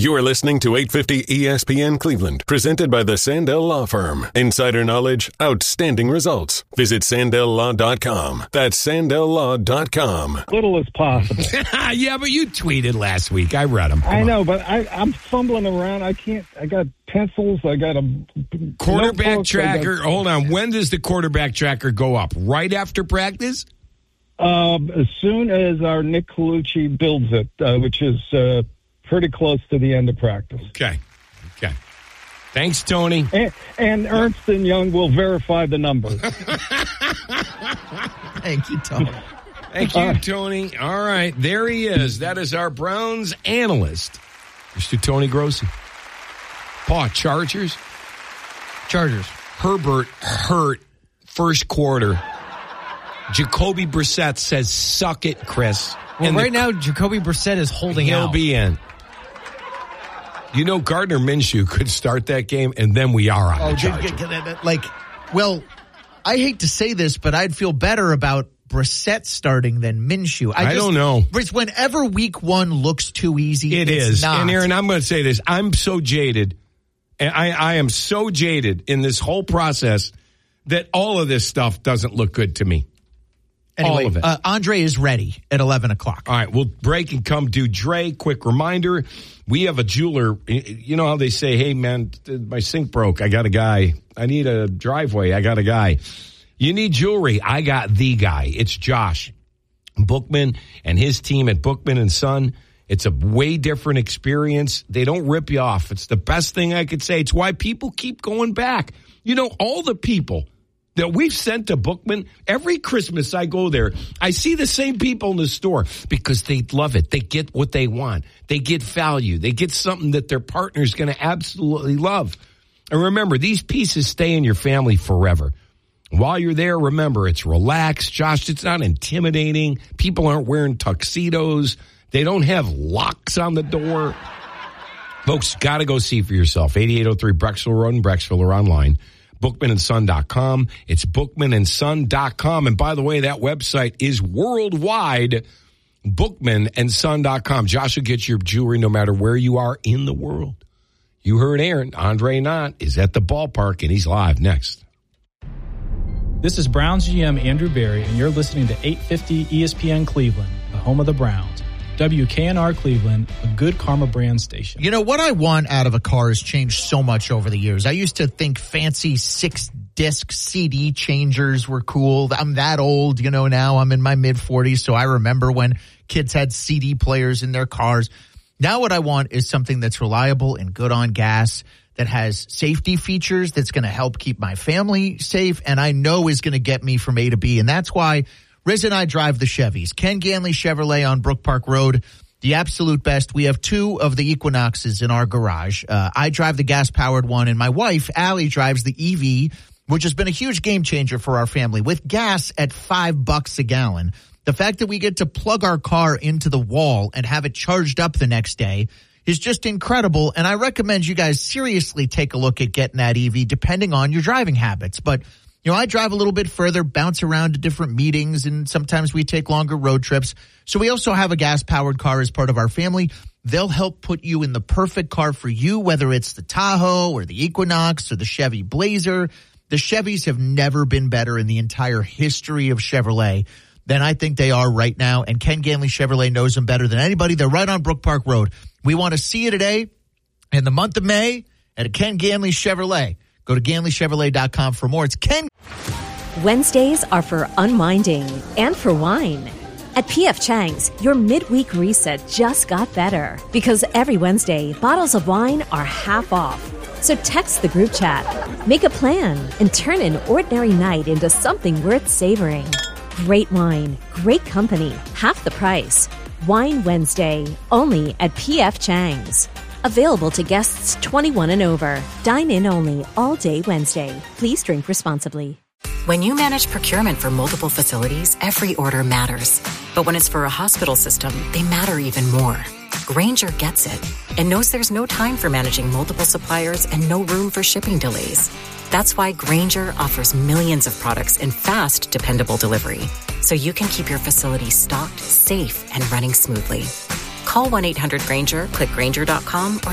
You are listening to 850 ESPN Cleveland, presented by the Sandell Law Firm. Insider knowledge, outstanding results. Visit SandellLaw.com. That's SandellLaw.com. Little as possible. Yeah, but you tweeted last week. I read them. I know, but I'm fumbling around. I got pencils. I got a quarterback notebook, tracker. Hold on. When does the quarterback tracker go up? Right after practice? As soon as our Nick Colucci builds it, which is pretty close to the end of practice. Okay. Thanks, Tony. And Ernst & Young will verify the numbers. Thank you, Tony. Thank you, Tony. All right, there he is. That is our Browns analyst, Mr. Tony Grossi. Paul, Chargers. Herbert hurt first quarter. Jacoby Brissett says, suck it, Chris. Well, and right now, Jacoby Brissett is holding out. He'll be in. You know, Gardner Minshew could start that game, and then we are on the Chargers. I hate to say this, but I'd feel better about Brissett starting than Minshew. I don't know. Whenever week one looks too easy, it's not. And Aaron, I'm going to say this. I'm so jaded, and I am so jaded in this whole process that all of this stuff doesn't look good to me. Anyway, all of it. Andre is ready at 11 o'clock. All right, we'll break and come do Dre. Quick reminder, we have a jeweler. You know how they say, hey, man, my sink broke. I got a guy. I need a driveway. I got a guy. You need jewelry. I got the guy. It's Josh Bookman and his team at Bookman & Son. It's a way different experience. They don't rip you off. It's the best thing I could say. It's why people keep going back. You know, all the people that we've sent to Bookman, every Christmas I go there, I see the same people in the store because they love it. They get what they want. They get value. They get something that their partner's going to absolutely love. And remember, these pieces stay in your family forever. While you're there, remember, it's relaxed. Josh, it's not intimidating. People aren't wearing tuxedos. They don't have locks on the door. Folks, got to go see for yourself. 8803 Brecksville Road in Brecksville or online. BookmanandSon.com. It's BookmanandSon.com. And by the way, that website is worldwide. BookmanandSon.com. Josh will get your jewelry no matter where you are in the world. You heard Aaron. Andre Knott is at the ballpark, and he's live next. This is Browns GM Andrew Berry, and you're listening to 850 ESPN Cleveland, the home of the Browns. WKNR Cleveland, a good Karma brand station. You know, what I want out of a car has changed so much over the years. I used to think fancy 6-disc CD changers were cool. I'm that old, you know, now I'm in my mid-40s, so I remember when kids had CD players in their cars. Now what I want is something that's reliable and good on gas, that has safety features, that's going to help keep my family safe, and I know is going to get me from A to B. And that's why Riz and I drive the Chevys. Ken Ganley Chevrolet on Brook Park Road, the absolute best. We have 2 of the Equinoxes in our garage. I drive the gas-powered one, and my wife, Allie, drives the EV, which has been a huge game changer for our family. With gas at $5 a gallon, the fact that we get to plug our car into the wall and have it charged up the next day is just incredible, and I recommend you guys seriously take a look at getting that EV depending on your driving habits. But, you know, I drive a little bit further, bounce around to different meetings, and sometimes we take longer road trips. So we also have a gas-powered car as part of our family. They'll help put you in the perfect car for you, whether it's the Tahoe or the Equinox or the Chevy Blazer. The Chevys have never been better in the entire history of Chevrolet than I think they are right now, and Ken Ganley Chevrolet knows them better than anybody. They're right on Brook Park Road. We want to see you today in the month of May at a Ken Ganley Chevrolet. Go to GanleyChevrolet.com for more. It's Ken. Wednesdays are for unwinding and for wine. At P.F. Chang's, your midweek reset just got better because every Wednesday, bottles of wine are half off. So text the group chat, make a plan, and turn an ordinary night into something worth savoring. Great wine, great company, half the price. Wine Wednesday, only at P.F. Chang's. Available to guests 21 and over. Dine in only all day Wednesday. Please drink responsibly. When you manage procurement for multiple facilities, every order matters. But when it's for a hospital system, they matter even more. Grainger gets it and knows there's no time for managing multiple suppliers and no room for shipping delays. That's why Grainger offers millions of products in fast, dependable delivery, so you can keep your facility stocked, safe, and running smoothly. Call 1-800-GRAINGER, click Grainger.com, or